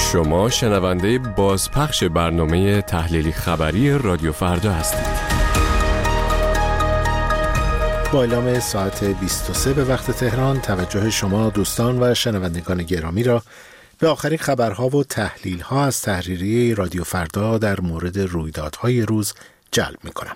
شما شنونده بازپخش برنامه تحلیلی خبری رادیو فردا هستید. با اعلام ساعت 23 به وقت تهران توجه شما دوستان و شنوندگان گرامی را به آخرین خبرها و تحلیل‌ها از تحریریه رادیو فردا در مورد رویدادهای روز جلب می‌کنم.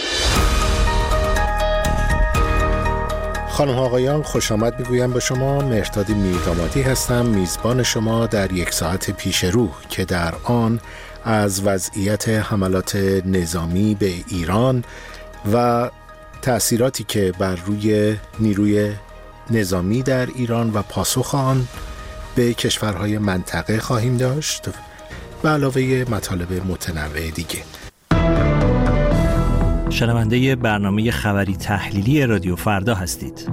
خانم ها آقایان، خوش آمد میگویم به شما. مهرداد میردامادی هستم، میزبان شما در یک ساعت پیش رو که در آن از وضعیت حملات نظامی به ایران و تأثیراتی که بر روی نیروی نظامی در ایران و پاسخ آن به کشورهای منطقه خواهیم داشت و علاوه مطالب متنوع دیگه. شنونده برنامه خبری تحلیلی رادیو فردا هستید.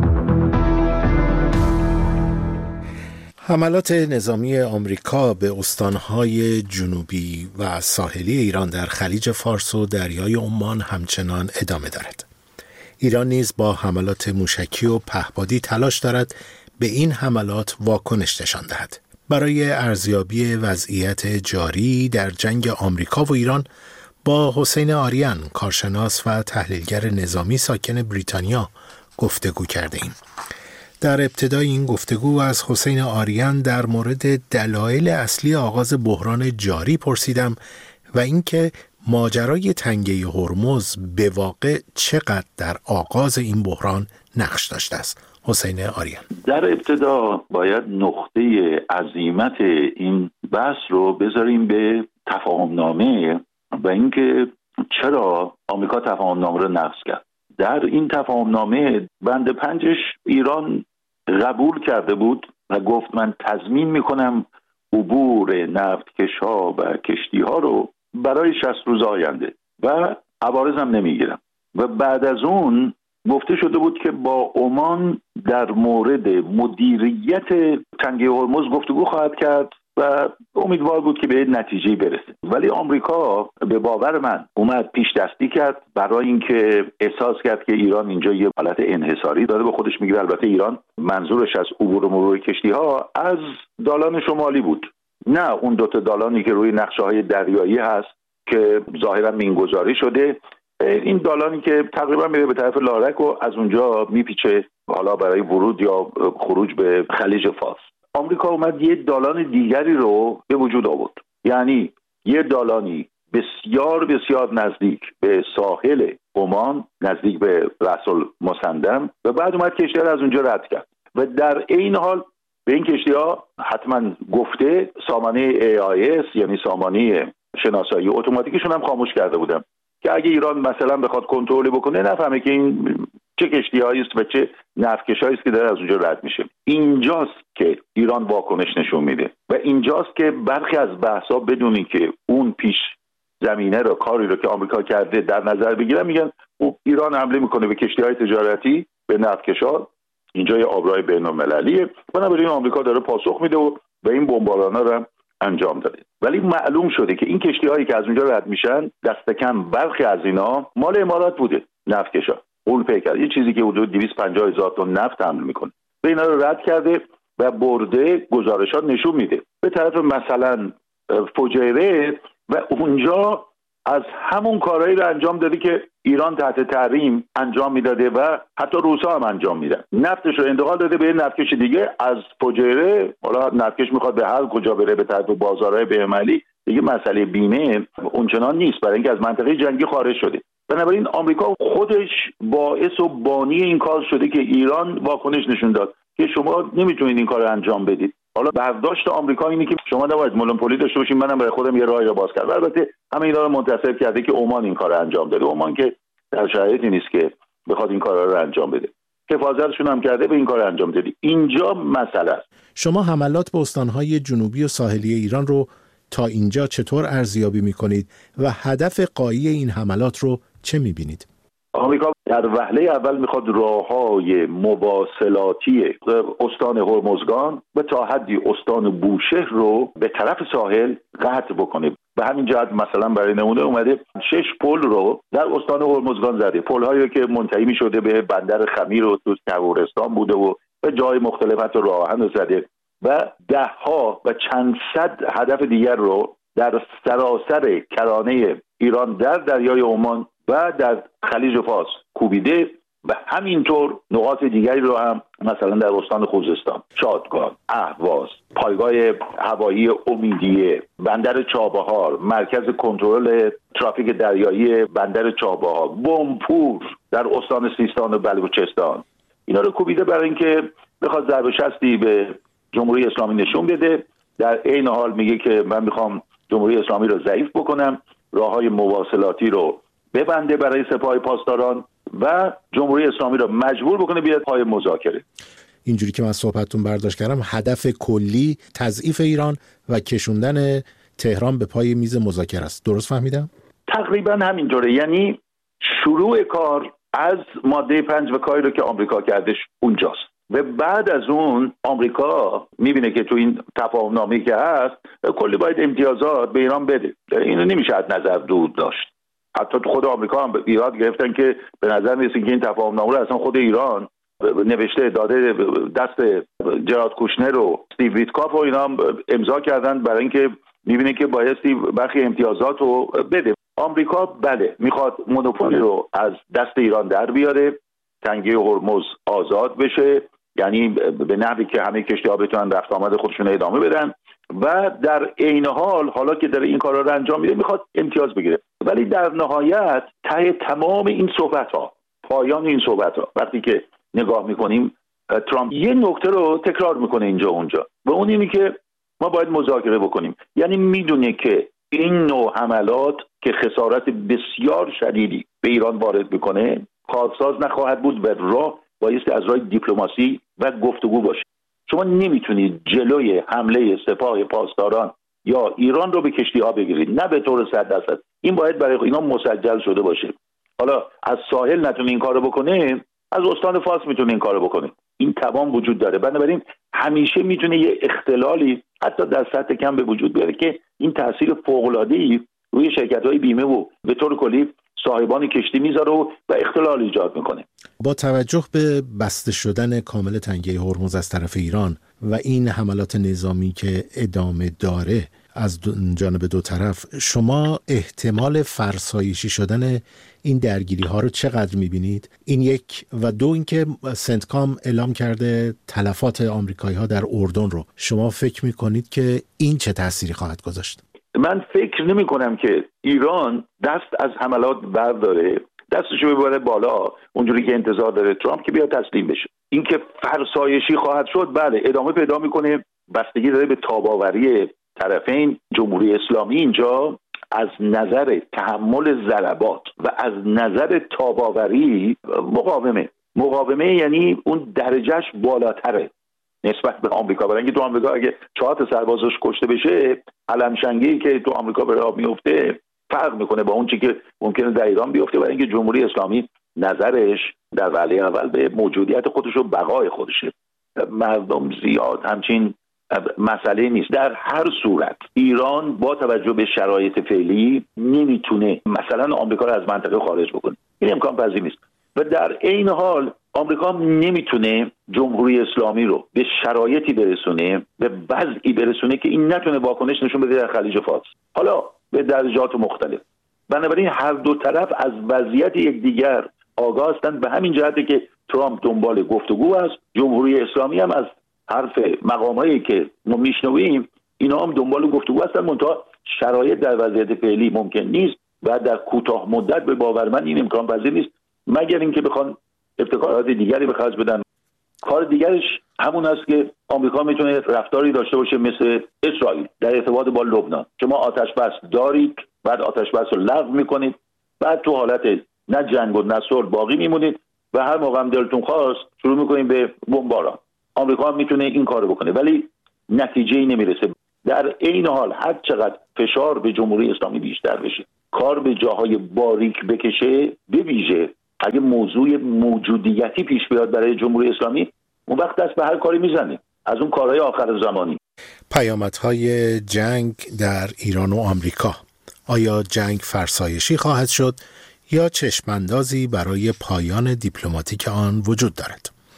حملات نظامی آمریکا به استانهای جنوبی و ساحلی ایران در خلیج فارس و دریای عمان همچنان ادامه دارد. ایران نیز با حملات موشکی و پهپادی تلاش دارد به این حملات واکنش نشان دهد. برای ارزیابی وضعیت جاری در جنگ آمریکا و ایران با حسین آریان، کارشناس و تحلیلگر نظامی ساکن بریتانیا گفتگو کرده ایم. در ابتدای این گفتگو از حسین آریان در مورد دلایل اصلی آغاز بحران جاری پرسیدم و اینکه ماجرای تنگه هرمز به واقع چقدر در آغاز این بحران نقش داشته است. حسین آریان: در ابتدا باید نقطه عزیمت این بحث رو بذاریم به تفاهمنامه و اینکه چرا آمریکا تفاهمنامه رو نقض کرد. در این تفاهمنامه بند 5 ایران قبول کرده بود و گفت من تضمین میکنم عبور نفتکش‌ها و کشتی‌ها رو برای 60 روز آینده و عوارض هم نمیگیرم. و بعد از اون گفته شده بود که با عمان در مورد مدیریت تنگه هرمز گفتگو خواهد کرد و امیدوار بود که به نتیجه برسه. ولی آمریکا به باور من اومد پیش دستی کرد برای اینکه احساس کرد که ایران اینجا یه حالت انحصاری داره به خودش میگیره. البته ایران منظورش از عبور و مرور کشتی ها از دالان شمالی بود، نه اون دوتا دالانی که روی نقشه‌های دریایی هست که ظاهرا مینگذاری شده. این دالانی که تقریبا میره به طرف لارک و از اونجا میپیچه حالا برای ورود یا خروج به خلیج فارس. آمریکا اومد یه دالان دیگری رو به وجود آورد، یعنی یه دالانی بسیار بسیار نزدیک به ساحل عمان، نزدیک به رأس المسندم، و بعد اومد کشتی‌ها رو از اونجا رد کرد و در این حال به این کشتی‌ها حتما گفته سامانه AIS یعنی سامانه شناسایی اتوماتیکشون هم خاموش کرده بودن که اگه ایران مثلا بخواد کنترل بکنه نفهمه که این چه کشتی‌هایی است و چه نفتکش‌هایی است که داره از اونجا رد میشه. اینجاست که ایران واکنش نشون میده و اینجاست که برخی از بحث‌ها بدون اینکه اون پیش زمینه رو کاری رو که آمریکا کرده در نظر بگیرن میگن ایران حمله میکنه به کشتی‌های تجارتی، به نفتکش‌ها. اینجا یه آبراه بین‌المللیه، بنابراین آمریکا داره پاسخ میده و این بمبارانا رو انجام داده. ولی معلوم شده که این کشتی‌هایی که از اونجا رد میشن دست کم برخی از اینا مال امارات بوده. نفتکشا اون پیکر یه چیزی که حدود 250,000 تن نفت حمل میکنه و اینا رو رد کرده و برده. گزارشات نشون میده به طرف مثلا فجیره و اونجا از همون کارهایی رو انجام داده که ایران تحت تحریم انجام میداده و حتی روسا هم انجام میدن. نفتش رو انتقال داده به نفتکش دیگه از فجیره. حالا نفتکش میخواد به هر کجا بره به طرف بازارهای بین‌المللی دیگه مسئله بیمه اونچنان نیست برای اینکه از منطقه جنگی خارج شده. بنابراین آمریکا خودش باعث و بانی این کار شده که ایران واکنش نشون داد که شما نمیتونید این کار رو انجام بدید. حالا برداشت آمریکا اینه که شما نباید مونوپولی داشته باشین، منم برای خودم یه راهی رو باز کردم. البته همه اینا رو منتسب کرده که عمان این کار رو انجام داده. عمان که در شرایطی نیست که بخواد این کارا رو انجام بده، حفاظتشون هم کرده به این کار انجام دادی. اینجا مسئله است. شما حملات به استانهای جنوبی و ساحلی ایران رو تا اینجا چطور ارزیابی می‌کنید و هدف غایی این حملات رو چه می‌بینید؟ آمریکا در وهله اول میخواد راههای مواصلاتی استان هرمزگان و تا حدی استان بوشهر رو به طرف ساحل قطع بکنه. به همین جهت مثلا برای نمونه اومده 6 پل رو در استان هرمزگان زده. پل‌هایی که منتهی می‌شده به بندر خمیر و تو تبورستان بوده و به جای مختلف حتی راه آهن زده و دهها و چند صد هدف دیگر رو در سراسر کرانه ایران در دریای عمان و در خلیج فارس کوبیده و همینطور نقاط دیگری رو هم مثلا در استان خوزستان، شادگان، اهواز، پایگاه هوایی امیدیه، بندر چابهار، مرکز کنترل ترافیک دریایی بندر چابهار، بمپور در استان سیستان و بلوچستان، اینا رو کوبیده برای اینکه بخواد ضرب شستی به جمهوری اسلامی نشون بده. در عین حال میگه که من میخوام جمهوری اسلامی رو ضعیف بکنم، راههای مواصلاتی رو ببنده برای سپاه پاسداران و جمهوری اسلامی رو مجبور بکنه بیاد پای مذاکره. اینجوری که من صحبتتون برداشت کردم هدف کلی تضعیف ایران و کشوندن تهران به پای میز مذاکره است. درست فهمیدم؟ تقریبا همینطوره. یعنی شروع کار از ماده 5 و کاری رو که آمریکا کردش اونجاست و بعد از اون آمریکا میبینه که تو این تفاهم نامه‌ای که هست کلی باید امتیازات به ایران بده. اینو نمیشه از نظر دور داشت. حتی تو خود آمریکا هم ایراد گرفتن که به نظر میرسه که این تفاهم نامه رو اصلا خود ایران نوشته داده دست جراد کوشنر و استیو ویتکاف و اینا امضا کردن برای اینکه میبینه که بایستی برخی امتیازات رو بده. آمریکا بله میخواد مونوپولی رو از دست ایران در بیاره، تنگه هرمز آزاد بشه، یعنی به نحوی که همه کشتی‌ها بتونن رفت آمد خودشون ادامه بدن و در عین حال حالا که داره این کارا رو انجام میده میخواد امتیاز بگیره. ولی در نهایت ته تمام این صحبت‌ها، پایان این صحبت‌ها، وقتی که نگاه میکنیم ترامپ یه نکته رو تکرار میکنه اینجا اونجا و اون اینه که ما باید مذاکره بکنیم. یعنی میدونه که این نوع حملات که خسارت بسیار شدیدی به ایران وارد میکنه کارساز نخواهد بود و راه بایستی از راه دیپلماسی و گفتگو باشه. شما نمیتونید جلوی حمله سپاه پاسداران یا ایران رو به کشتی‌ها بگیرید، نه به طور 100%. این باید برای اینا مسجل شده باشه. حالا از ساحل نتونه این کارو بکنه، از استان فارس میتونه این کارو بکنه. این توان وجود داره. بنابراین همیشه میتونه یه اختلالی حتی در سطح کم به وجود بیاره که این تاثیر فوق‌العاده‌ای روی شرکت‌های بیمه و به طور کلی صاحبان کشتی میذاره و اختلال ایجاد میکنه. با توجه به بسته شدن کامل تنگه هرمز از طرف ایران و این حملات نظامی که ادامه داره از جانب دو طرف، شما احتمال فرسایشی شدن این درگیری ها رو چقدر میبینید؟ این یک و دو اینکه سنتکام اعلام کرده تلفات آمریکایی ها در اردن رو، شما فکر میکنید که این چه تأثیری خواهد گذاشت؟ من فکر نمی کنم که ایران دست از حملات برداره، دستشو ببره بالا اونجوری که انتظار داره ترامپ که بیا تسلیم بشه. اینکه فرسایشی خواهد شد بله ادامه پیدا میکنه، بستگی داره به تاباوری طرفین. جمهوری اسلامی اینجا از نظر تحمل ضربات و از نظر تاباوری مقاومه یعنی اون درجهش بالاتره نسبت به آمریکا. برای اینکه تو آمریکا اگه 4 تا سربازش کشته بشه، علمشنگی که تو آمریکا به راه میفته فرق میکنه با اون چیزی که ممکنه در ایران بیفته. برای اینکه جمهوری اسلامی نظرش در وهله اول به موجودیت خودش و بقای خودشه. مردم زیاد همچین مسئله نیست. در هر صورت ایران با توجه به شرایط فعلی نمیتونه مثلا آمریکا رو از منطقه خارج بکنه، این امکان پذیر نیست. و در عین حال آمریکا نمیتونه جمهوری اسلامی رو به شرایطی برسونه، به وضعی برسونه که این نتونه واکنش نشون بده در خلیج فارس، حالا به درجات مختلف. بنابراین هر دو طرف از وضعیت یکدیگر آگاه هستند. به همین جهته که ترامپ دنبال گفتگو است، جمهوری اسلامی هم از حرف مقامایی که ما میشنویم اینا هم دنبال گفتگو هستن. منتها شرایط در وضعیت فعلی ممکن نیست و در کوتاه مدت به باور من این امکان پذیر نیست، مگر اینکه بخوان ابتکارات دیگری به خرج بدن. کار دیگرش همون است که آمریکا میتونه رفتاری داشته باشه مثل اسرائیل در ارتباط با لبنان. شما آتش بس دارید، بعد آتش بس رو لغو میکنید، بعد تو حالت نه جنگ و نه صلح باقی میمونید و هر موقع هم دلتون خواست شروع میکنید به بمباران. آمریکا هم میتونه این کارو بکنه ولی نتیجه‌ای نمیرسه. در عین حال هر چقدر فشار به جمهوری اسلامی بیشتر بشه، کار به جاهای باریک بکشه، به ویژه اگه موضوع موجودیتی پیش بیاد برای جمهوری اسلامی، اون وقت دست به هر کاری میزنه، از اون کارهای آخر زمانی. پیامدهای جنگ در ایران و آمریکا، آیا جنگ فرسایشی خواهد شد یا چشماندازی برای پایان دیپلماتیک آن وجود دارد؟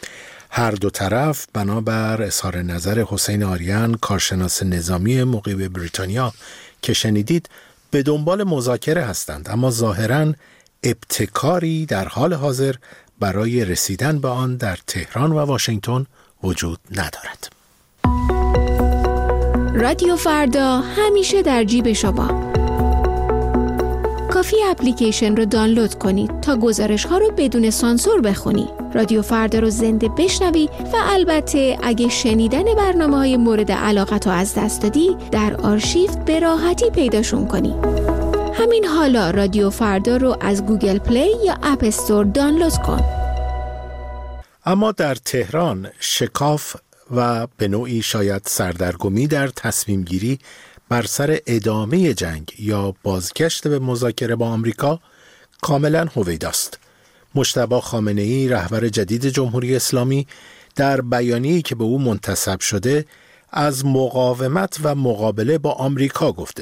هر دو طرف بنابر اظهار نظر حسین آریان، کارشناس نظامی مقیم بریتانیا که شنیدید، به دنبال مذاکره هستند، اما ظاهراً ابتکاری در حال حاضر برای رسیدن به آن در تهران و واشنگتن وجود ندارد. رادیو فردا همیشه در جیب شما. کافی اپلیکیشن رو دانلود کنید تا گزارش‌ها رو بدون سانسور بخونی. رادیو فردا رو زنده بشنوی و البته اگه شنیدن برنامه‌های مورد علاقت رو از دست دادی، در آرشیو به راحتی پیداشون کنی. همین حالا رادیو فردا رو از گوگل پلی یا اپ استور دانلود کن. اما در تهران شکاف و به نوعی شاید سردرگمی در تصمیم گیری بر سر ادامه جنگ یا بازگشت به مذاکره با آمریکا کاملا هویداست. مجتبی خامنه‌ای، رهبر جدید جمهوری اسلامی، در بیانیه‌ای که به او منتسب شده از مقاومت و مقابله با آمریکا گفته.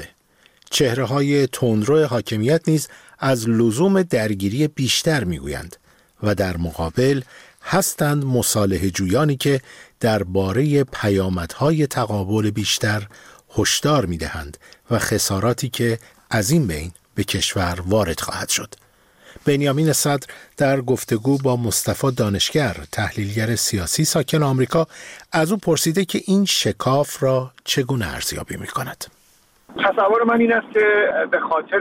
چهره‌های تندرو حاکمیت نیز از لزوم درگیری بیشتر میگویند و در مقابل هستند مصالحه جویانی که درباره پیامدهای تقابل بیشتر هشدار می‌دهند و خساراتی که از این بین به کشور وارد خواهد شد. بنیامین صدر در گفتگو با مصطفی دانشگر، تحلیلگر سیاسی ساکن آمریکا، از او پرسیده که این شکاف را چگونه ارزیابی می‌کند. تصور من این است که به خاطر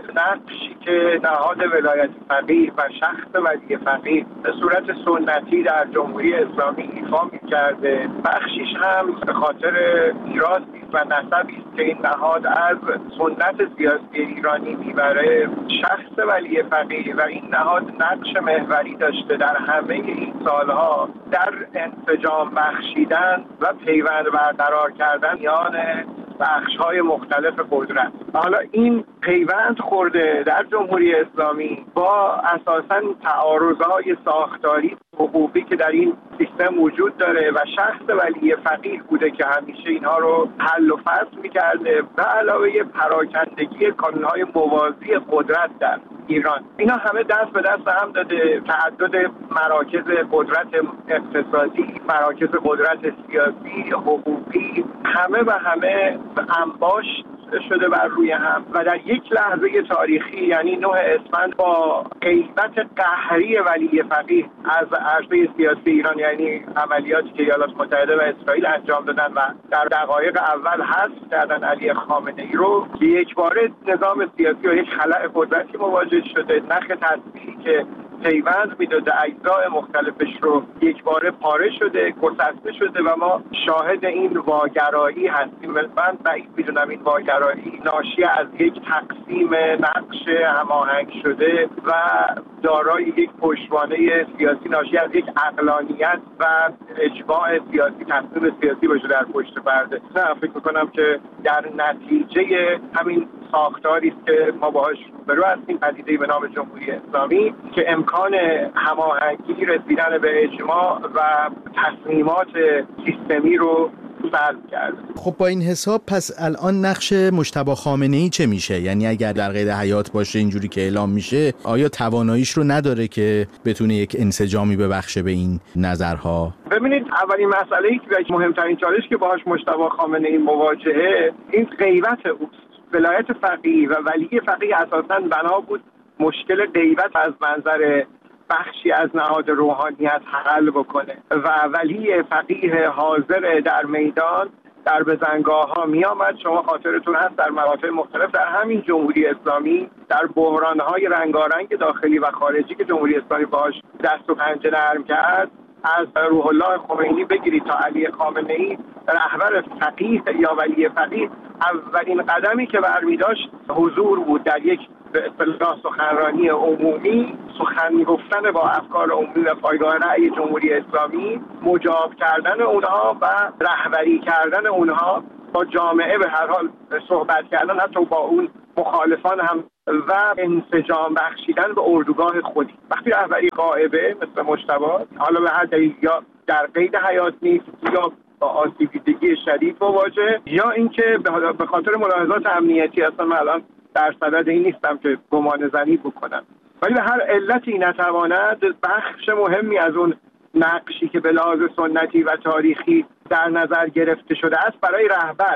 نقشی که نهاد ولایت فقیه و شخص ولی فقیه به صورت سنتی در جمهوری اسلامی ایفا می‌کرده، بخشیش هم به خاطر میراثی و نسبی است که این نهاد از سنت سیاسی ایرانی میبره. شخص ولی فقیه و این نهاد نقش محوری داشته در همه این سالها در انسجام بخشیدن و پیوند برقرار کردن میان بخش‌های مختلف قدرت. حالا این پیوند خورده در جمهوری اسلامی با اساساً تعارض‌های ساختاری حقوقی که در این سیستم وجود داره و شخص ولی فقیه بوده که همیشه اینها رو حل و فصل می‌کرده و علاوه پراکندگی کانون‌های موازی قدرت در ایران. اینا همه دست به دست هم داده. تعدد مراکز قدرت اقتصادی، مراکز قدرت سیاسی، حقوقی، همه و همه انباش شده بر روی هم و در یک لحظه تاریخی، یعنی 9 اسفند، با غیبت قهری ولی فقیه از عرصه سیاسی ایران، یعنی عملیاتی که ایالات متحده و اسرائیل انجام دادن و در دقایق اول حذف کردن علی خامنه‌ای رو، که یک باره نظام سیاسی و یک خلأ قدرتی مواجه شده. نخ تصویری که پیوند میداده اجزای مختلفش رو یک باره پاره شده، گسسته شده و ما شاهد این واگرایی هستیم. من بعید میدونم این واگرایی ناشی از یک تقسیم نقش هماهنگ شده و دارای یک پشتوانه سیاسی، ناشی از یک عقلانیت و اجماع سیاسی، تصمیم سیاسی باشه در پشت پرده. نه، فکر میکنم که در نتیجه همین ساختاری است که ما باهاش روبرو هستیم، پدیده‌ای به نام جمهوری اسلامی که امکان هماهنگی، رسیدن به اجماع و تصمیمات سیستمی رو سلب کرده. خب با این حساب پس الان نقش مجتبی خامنه‌ای چه میشه؟ یعنی اگر در قید حیات باشه اینجوری که اعلام میشه، آیا تواناییش رو نداره که بتونه یک انسجامی ببخشه به این نظرها؟ ببینید، اولین مسئله‌ای که مهمترین چالش که باهاش مجتبی خامنه‌ای مواجهه، این غیبت اوست. ولایت فقیه و ولی فقیه اساساً بنا بود مشکل غیبت از منظر بخشی از نهاد روحانیت حل بکنه و ولی فقیه حاضر در میدان در بزنگاه‌ها می آمد. شما خاطرتون هست در مواقع مختلف در همین جمهوری اسلامی در بحران‌های رنگارنگ داخلی و خارجی که جمهوری اسلامی باهاش دست و پنجه نرم کرد، از روح الله خمینی بگیرید تا علی خامنه‌ای، رهبر فقیه یا ولی فقیه، اولین قدمی که برمی داشت حضور بود در یک به اصطلاح سخنرانی عمومی، سخن گفتن با افکار عمومی و پایگاه رأی جمهوری اسلامی، مجاب کردن اونها و رهبری کردن اونها، با جامعه به هر حال صحبت کردن، حتی با اون مخالفان هم، و انسجام بخشیدن به اردوگاه خودی. وقتی رهبری غائبه مثل مجتبی، حالا به هر دلیل یا در قید حیات نیست یا با آسیب‌دیدگی شدید مواجه، یا اینکه به خاطر ملاحظات امنیتی، اصلا من الان در صدد این نیستم که گمان زنی بکنم، ولی به هر علتی نتواند بخش مهمی از اون نقشی که به لحاظ سنتی و تاریخی در نظر گرفته شده است برای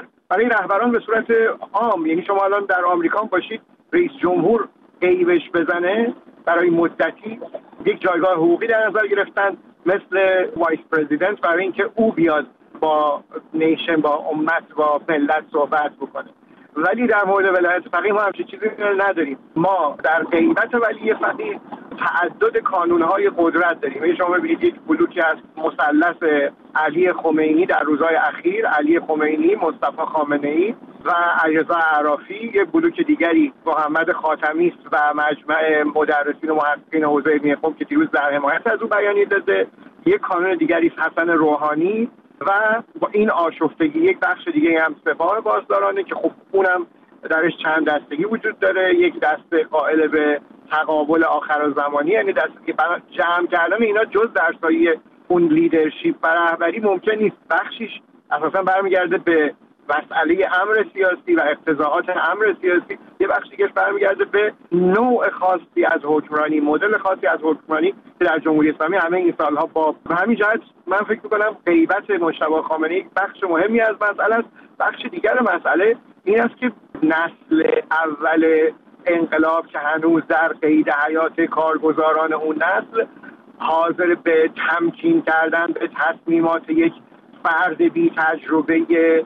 رهبران به صورت عام. یعنی شما الان در آمریکا باشید، رئیس جمهور عیبش بزنه برای مدتی یک جایگاه حقوقی در نظر گرفتن مثل وایس پرزیدنت برای اینکه او بیاد با نیشن، با امت، با ملت صحبت بکنه. ولی در مورد ولایت فقیه ما همچین چیزی نداریم. ما در غیبت ولی فقیه تعدد کانونهای قدرت داریم. یعنی شما ببینید یک بلوکی از مثلث علی خمینی در روزهای اخیر، علی خمینی، مصطفی خامنه‌ای و علیرضا اعرافی، یک بلوک دیگری محمد خاتمی است و مجمع مدرسین و محققین حوزه علمی قم که دیروز در حمایت از او بیانیه داده، یک کانون دیگری حسن روحانی و با این آشفتگی یک بخش دیگه هم سپاه بازدارانه که خب اونم درش چند دستگی وجود داره. یک دسته قائل به تقابل آخرالزمانی، یعنی دسته که جمع کردن اینا جز در سایه اون لیدرشپ و رهبری ممکن نیست. بخشیش اساسا برمیگرده به مسئله امر سیاسی و اقتضاعات امر سیاسی، یه بخش دیگه برمیگرده به نوع خاصی از حکمرانی، مدل خاصی از حکمرانی که در جمهوری اسلامی همه این سالها با همین جهت من فکر می‌کنم غیبت مجتبی خامنه‌ای بخش مهمی از مسئله است. بخش دیگر مسئله این است که نسل اول انقلاب که هنوز در قید حیات کارگزاران اون نسل حاضر به تمکین کردن به تصمیمات یک فرد بی تجربه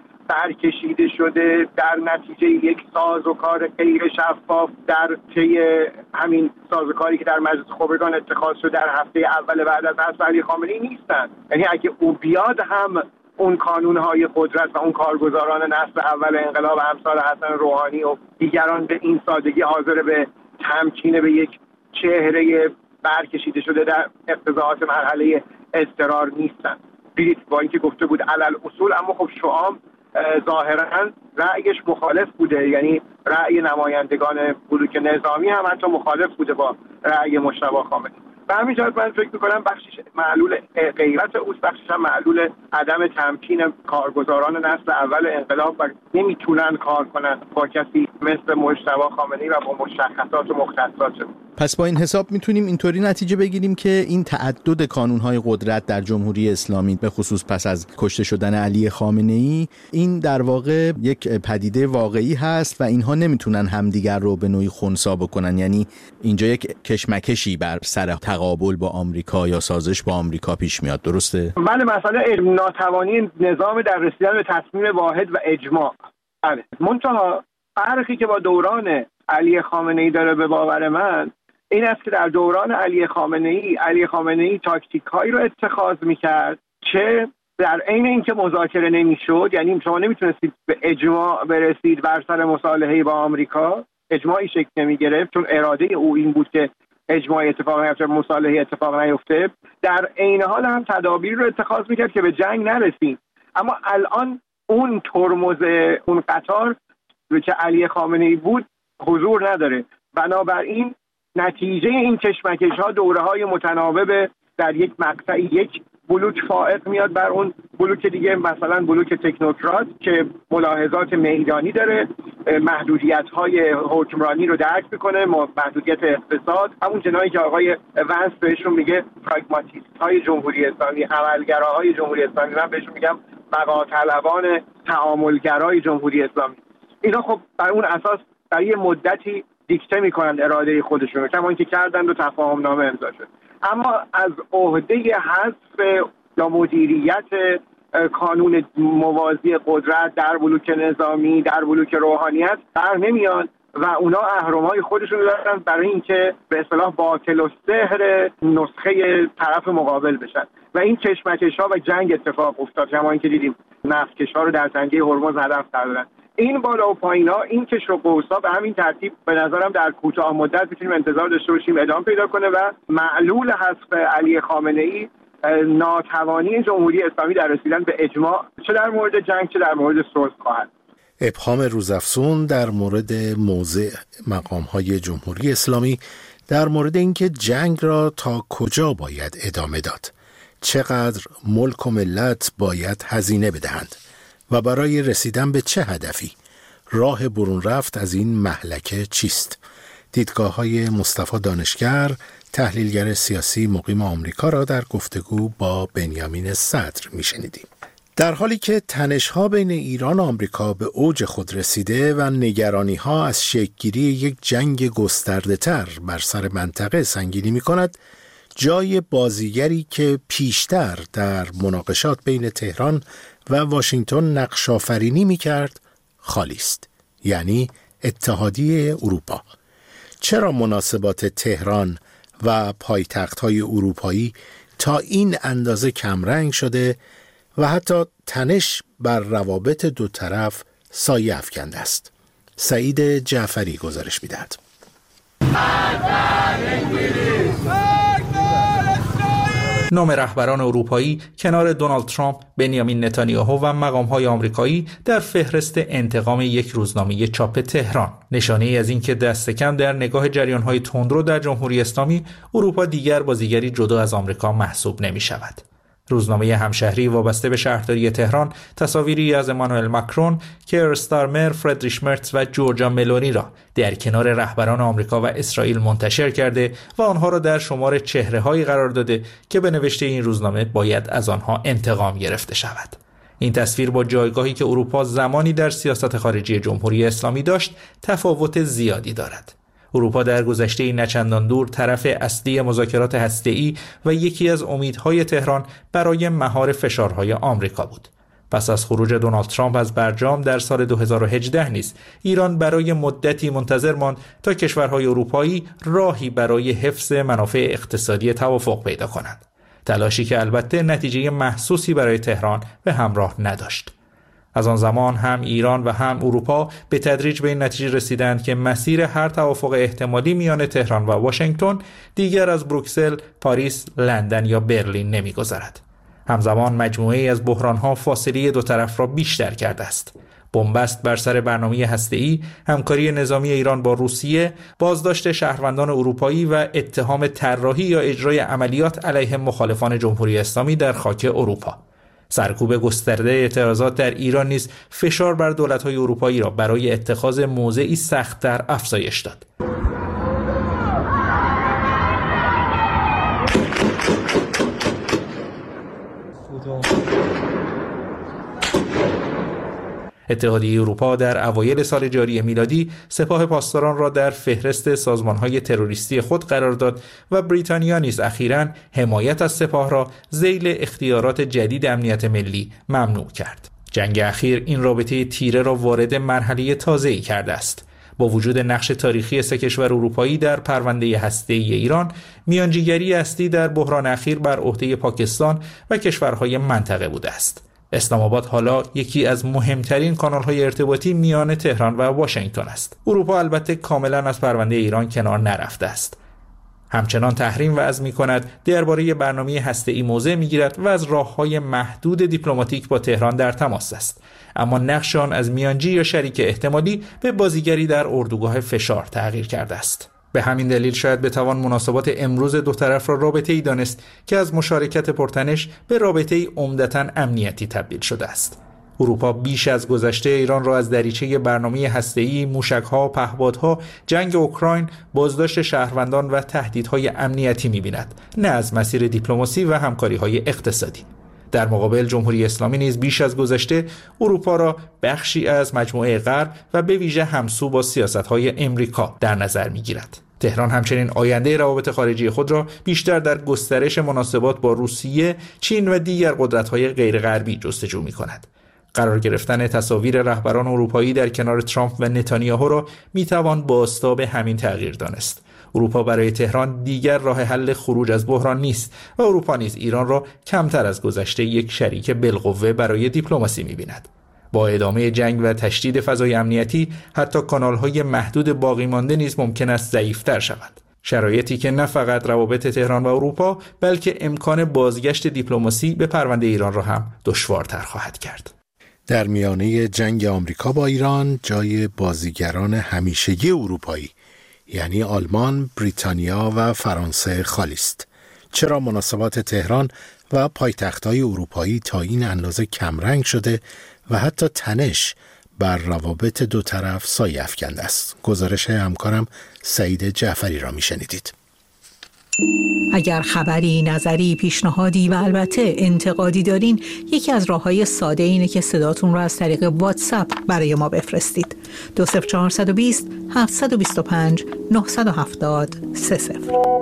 برکشیده شده در نتیجه یک سازوکار غیر شفاف در طی همین سازوکاری که در مجلس خبرگان اتخاذ شده در هفته اول بعد از حذف علی خامنه‌ای نیستن. یعنی اگه او بیاد هم اون کانونهای قدرت و اون کارگزاران نسل اول انقلاب امثال حسن روحانی و دیگران به این سادگی حاضر به تمکین به یک چهره برکشیده شده در اقتضاعات مرحله اضطرار نیستن. دیدید با اینکه گفته بود علل اصول، اما خب شعام ظاهرا رأیش مخالف بوده، یعنی رأی نمایندگان بلوک نظامی هم حتی مخالف بوده با رأی مجتبی خامنه‌ای. به همین جهت من فکر می‌کنم بخشش معلول غیرت اوست، بخشش هم معلول عدم تمکین کارگزاران نسل اول انقلاب و نمیتونن کار کنن با کسی مثل مجتبی خامنه‌ای و با مشخصات و مختصات. پس با این حساب میتونیم اینطوری نتیجه بگیریم که این تعدد کانونهای قدرت در جمهوری اسلامی به خصوص پس از کشته شدن علی خامنه‌ای این در واقع یک پدیده واقعی هست و اینها نمیتونن همدیگر رو به نوعی خنثی بکنن. یعنی اینجا یک کشمکشی بر سر تقابل با آمریکا یا سازش با آمریکا پیش میاد، درسته؟ بله، مسئله ناتوانی نظام در رسیدن به تصمیم واحد و اجماع. بله، منتها فرقی که با دوران علی خامنه‌ای داره به باور من این است که در دوران علی خامنه‌ای تاکتیک‌هایی رو اتخاذ می‌کرد که در عین اینکه مذاکره نمی‌شد، یعنی شما نمی‌تونستید به اجماع برسید بر سر مصالحه با آمریکا، اجماعی شکل نمی‌گرفت چون اراده او این بود که اجماع اتفاق نیفته، مصالحه اتفاق نیفته. در عین حال هم تدابیر رو اتخاذ می‌کرد که به جنگ نرسید. اما الان اون ترمز، اون قطار که علی خامنه‌ای بود حضور نداره. بنابراین نتیجه این کشمکش‌ها دوره‌های متناوب در یک مقطعی یک بلوک فائق میاد بر اون بلوک دیگه، مثلا بلوک تکنوکرات که ملاحظات میدانی داره، محدودیت‌های حکمرانی رو درک می‌کنه، محدودیت اقتصاد، همون جنایی که آقای ونس بهشون میگه پراگماتیست‌های جمهوری اسلامی، عملگراهای جمهوری اسلامی، من بهشون میگم بقاطلبان تعاملگرای جمهوری اسلامی. اینا خب بر اون اساس برای یه مدتی دیکته میکنند اراده خودشون، کما اینکه کردند و تفاهم نامه امضا شد. اما از عهده حذف یا مدیریت کانون موازی قدرت در بلوک نظامی، در بلوک روحانیت بر نمیان و اونا اهرم‌های خودشون دارن برای اینکه به اصطلاح باطل و سحر نسخه طرف مقابل بشن و این کشمکش‌ها و جنگ اتفاق افتاد. کما اینکه دیدیم نفتکش‌ها رو در تنگه هرمز هدف کردن. این بالا و پایین‌ها، این کش و قوس‌ها به همین ترتیب به نظرم در کوتاه مدت می‌تونیم انتظار داشته باشیم ادامه پیدا کنه و معلول حذف علی خامنه‌ای ناتوانی جمهوری اسلامی در رسیدن به اجماع چه در مورد جنگ چه در مورد صلح خواهد. ابهام روزافزون در مورد موضع مقام‌های جمهوری اسلامی در مورد اینکه جنگ را تا کجا باید ادامه داد، چقدر ملک و ملت باید هزینه بدهند و برای رسیدن به چه هدفی راه برون رفت از این مهلکه چیست؟ دیدگاه‌های مصطفی دانشگر، تحلیلگر سیاسی مقیم آمریکا را در گفتگو با بنیامین صدر میشنیدیم. در حالی که تنش‌ها بین ایران و آمریکا به اوج خود رسیده و نگرانی‌ها از شکل‌گیری یک جنگ گسترده‌تر بر سر منطقه سنگینی می‌کند، جای بازیگری که پیشتر در مناقشات بین تهران و واشنگتن نقش آفرینی می‌کرد خالی است، یعنی اتحادیه اروپا. چرا مناسبات تهران و پایتخت‌های اروپایی تا این اندازه کمرنگ شده و حتی تنش بر روابط دو طرف سایه افکنده است؟ سعید جعفری گزارش می‌دهد. نام رهبران اروپایی کنار دونالد ترامپ، بنیامین نتانیاهو و مقام‌های آمریکایی در فهرست انتقام یک روزنامه چاپ تهران، نشانه‌ای از اینکه دست کم در نگاه جریان‌های تندرو در جمهوری اسلامی اروپا دیگر بازیگری جدا از آمریکا محسوب نمی‌شود. روزنامه همشهری وابسته به شهرداری تهران تصاویری از امانوئل ماکرون، کیر استارمر، فردریش مرتز و جورجا ملونی را در کنار رهبران آمریکا و اسرائیل منتشر کرده و آنها را در شمار چهره‌هایی قرار داده که به نوشته این روزنامه باید از آنها انتقام گرفته شود. این تصویر با جایگاهی که اروپا زمانی در سیاست خارجی جمهوری اسلامی داشت تفاوت زیادی دارد. اروپا در گذشته نچندان دور طرف اصلی مذاکرات هسته‌ای و یکی از امیدهای تهران برای مهار فشارهای آمریکا بود. پس از خروج دونالد ترامپ از برجام در سال 2018 نیز ایران برای مدتی منتظر ماند تا کشورهای اروپایی راهی برای حفظ منافع اقتصادی توافق پیدا کنند. تلاشی که البته نتیجه محسوسی برای تهران به همراه نداشت. از آن زمان هم ایران و هم اروپا به تدریج به این نتیجه رسیدند که مسیر هر توافق احتمالی میان تهران و واشنگتن دیگر از بروکسل، پاریس، لندن یا برلین نمی‌گذرد. همزمان مجموعه‌ای از بحران‌ها فاصله دو طرف را بیشتر کرده است. بنبست بر سر برنامه هسته‌ای، همکاری نظامی ایران با روسیه، بازداشت شهروندان اروپایی و اتهام طراحی یا اجرای عملیات علیه مخالفان جمهوری اسلامی در خاک اروپا. سرکوب گسترده اعتراضات در ایران نیز فشار بر دولت‌های اروپایی را برای اتخاذ موضعی سخت‌تر افزایش داد. اتحادیه اروپا در اوایل سال جاری میلادی سپاه پاسداران را در فهرست سازمان‌های تروریستی خود قرار داد و بریتانیا نیز اخیراً حمایت از سپاه را ذیل اختیارات جدید امنیت ملی ممنوع کرد. جنگ اخیر این رابطه تیره را وارد مرحله تازه‌ای کرده است. با وجود نقش تاریخی سه کشور اروپایی در پرونده هسته‌ای ایران، میانجیگری اصلی در بحران اخیر بر عهده پاکستان و کشورهای منطقه بوده است. اسلام آباد حالا یکی از مهمترین کانال‌های ارتباطی میان تهران و واشنگتن است. اروپا البته کاملا از پرونده ایران کنار نرفته است. همچنان تحریم وضع می‌کند، درباره برنامه هسته‌ای موضع می‌گیرد و از راه‌های محدود دیپلماتیک با تهران در تماس است. اما نقش آن از میانجی یا شریک احتمالی به بازیگری در اردوگاه فشار تغییر کرده است. به همین دلیل شاید بتوان مناسبات امروز دو طرف را رابطه‌ای دانست که از مشارکت پرتنش به رابطه‌ای عمدتاً امنیتی تبدیل شده است. اروپا بیش از گذشته ایران را از دریچه برنامه هسته‌ای، موشک‌ها، پهپادها، جنگ اوکراین، بازداشت شهروندان و تهدیدهای امنیتی می‌بیند، نه از مسیر دیپلماسی و همکاری‌های اقتصادی. در مقابل جمهوری اسلامی نیز بیش از گذشته اروپا را بخشی از مجموعه غرب و به ویژه همسو با سیاست‌های امریکا در نظر می‌گیرد. تهران همچنین آینده روابط خارجی خود را بیشتر در گسترش مناسبات با روسیه، چین و دیگر قدرت‌های غیرغربی جستجو می‌کند. قرار گرفتن تصاویر رهبران اروپایی در کنار ترامپ و نتانیاهو را می‌توان بازتاب همین تغییر دانست. اروپا برای تهران دیگر راه حل خروج از بحران نیست و اروپا نیز ایران را کمتر از گذشته یک شریک بالقوه برای دیپلماسی می‌بیند. با ادامه جنگ و تشدید فضای امنیتی، حتی کانال‌های محدود باقی مانده نیز ممکن است ضعیف‌تر شوند. شرایطی که نه فقط روابط تهران و اروپا، بلکه امکان بازگشت دیپلماسی به پرونده ایران را هم دشوارتر خواهد کرد. در میانه جنگ آمریکا با ایران، جای بازیگران همیشگی اروپایی یعنی آلمان، بریتانیا و فرانسه خالی است. چرا مناسبات تهران و پایتخت‌های اروپایی تا این اندازه کمرنگ شده و حتی تنش بر روابط دو طرف سایه افکنده است. گزارش همکارم سعید جعفری را میشنیدید. اگر خبری، نظری، پیشنهادی و البته انتقادی دارین، یکی از راه‌های ساده اینه که صداتون رو از طریق واتساپ برای ما بفرستید. 20420 725 970 30.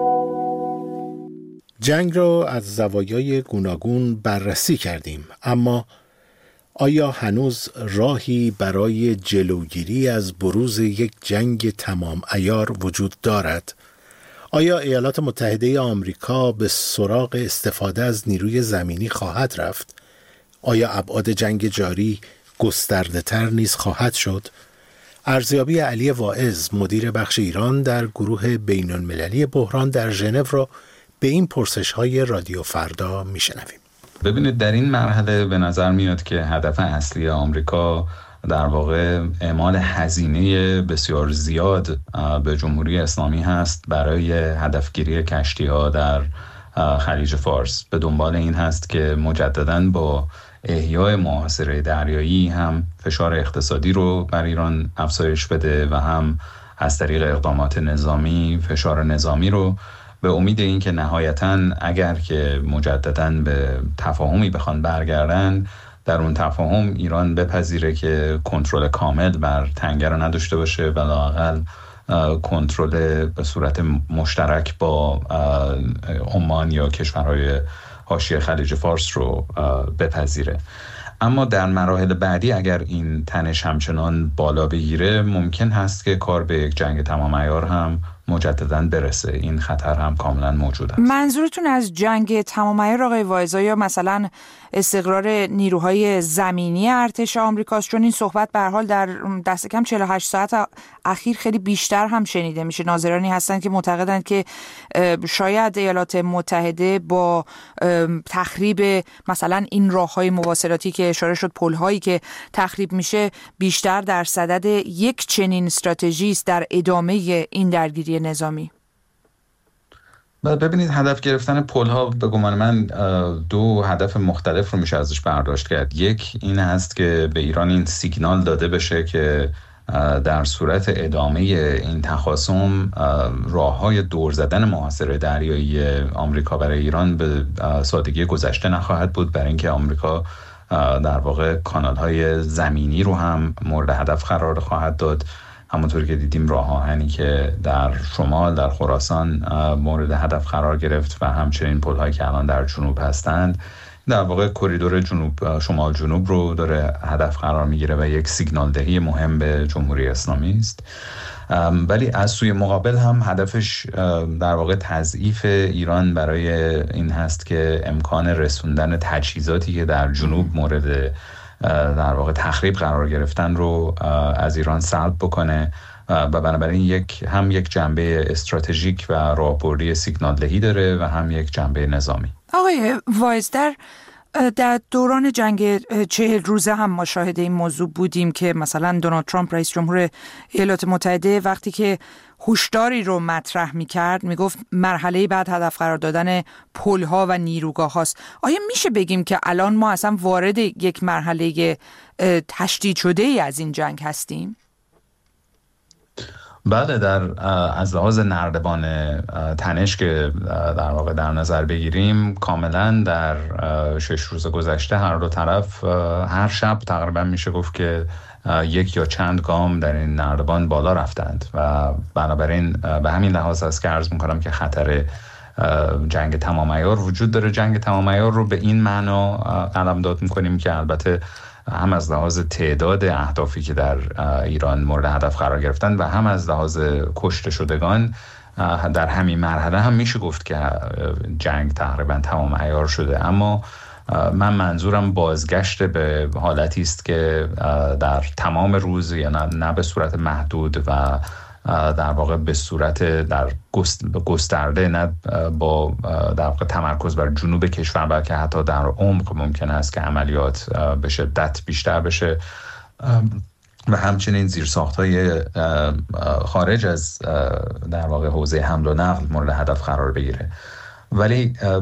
جنگ را از زوایای گوناگون بررسی کردیم، اما آیا هنوز راهی برای جلوگیری از بروز یک جنگ تمام عیار وجود دارد؟ آیا ایالات متحده آمریکا به سراغ استفاده از نیروی زمینی خواهد رفت؟ آیا ابعاد جنگ جاری گسترده‌تر نیز خواهد شد؟ ارزیابی علی واعظ، مدیر بخش ایران در گروه بین‌المللی بحران در ژنو را به این پرسش‌های رادیو فردا میشنویم. ببینید، در این مرحله به نظر میاد که هدف اصلی آمریکا در واقع اعمال هزینه بسیار زیاد به جمهوری اسلامی هست برای هدفگیری کشتی‌ها در خلیج فارس. به دنبال این هست که مجدداً با احیای محاصره دریایی هم فشار اقتصادی رو بر ایران افزایش بده و هم از طریق اقدامات نظامی فشار نظامی رو، به امید این که نهایتاً اگر که مجدداً به تفاهمی بخوان برگردن، در اون تفاهم ایران بپذیره که کنترل کامل بر تنگه رو نداشته باشه و لااقل کنترل به صورت مشترک با عمان یا کشورهای حاشیه خلیج فارس رو بپذیره. اما در مراحل بعدی اگر این تنش همچنان بالا بگیره، ممکن هست که کار به یک جنگ تمام عیار هم مجدداً برسه. این خطر هم کاملا موجود است. منظورتون از جنگ تمام عیار آقای واعظ یا مثلا استقرار نیروهای زمینی ارتش آمریکاست؟ چون این صحبت به هر حال در دست کم 48 ساعت اخیر خیلی بیشتر هم شنیده میشه. ناظرانی هستن که معتقدند که شاید ایالات متحده با تخریب مثلا این راههای مواصلاتی که اشاره شد، پل‌هایی که تخریب میشه، بیشتر در صدد یک چنین استراتژی است در ادامه این درگیری نظامی. ببینید، هدف گرفتن پل‌ها به گمان من دو هدف مختلف رو میشه ازش برداشت کرد. یک این هست که به ایران این سیگنال داده بشه که در صورت ادامه این تخاصم راه‌های دور زدن محاصره دریایی آمریکا برای ایران به سادگی گذشته نخواهد بود، برای اینکه آمریکا در واقع کانال‌های زمینی رو هم مورد هدف قرار خواهد داد. همونطور که دیدیم راه آهنی که در شمال در خراسان مورد هدف قرار گرفت و همچنین پل‌هایی که الان در جنوب هستند، در واقع کریدور جنوب شمال جنوب رو داره هدف قرار میگیره و یک سیگنال دهی مهم به جمهوری اسلامی است. ولی از سوی مقابل هم هدفش در واقع تضعیف ایران برای این هست که امکان رسوندن تجهیزاتی که در جنوب مورد در واقع تخریب قرار گرفتن رو از ایران سلب بکنه و بنابراین یک جنبه استراتژیک و راهبردی سیگنال دهی داره و هم یک جنبه نظامی. آقای واعظ، در دوران جنگ 40 روزه هم ما شاهد این موضوع بودیم که مثلا دونالد ترامپ رئیس جمهور ایالات متحده وقتی که هشداری رو مطرح می‌کرد میگفت مرحله بعد هدف قرار دادن پل‌ها و نیروگاه هاست. آیا میشه بگیم که الان ما اصلا وارد یک مرحله تشدید شده ای از این جنگ هستیم؟ بله، از لحاظ نردبان تنش که در واقع در نظر بگیریم، کاملا در 6 روز گذشته هر دو طرف هر شب تقریبا میشه گفت که یک یا چند گام در این نردبان بالا رفتند و بنابراین به همین لحاظ است که عرض میکنم که خطر جنگ تمام عیار وجود داره. جنگ تمام عیار رو به این معنا قلمداد میکنیم که البته هم از لحاظ تعداد اهدافی که در ایران مورد هدف قرار گرفتن و هم از لحاظ کشته شدگان در همین مرحله هم میشه گفت که جنگ تقریبا تمام عیار شده. اما من منظورم بازگشت به حالتی است که در تمام روز، یا نه به صورت محدود و در واقع به صورت در گسترده، نه با در واقع تمرکز بر جنوب کشور، بلکه حتی در عمق ممکن است که عملیات به شدت بیشتر بشه و همچنین زیرساخت‌های خارج از در واقع حوزه حمل و نقل مورد هدف قرار بگیره. ولی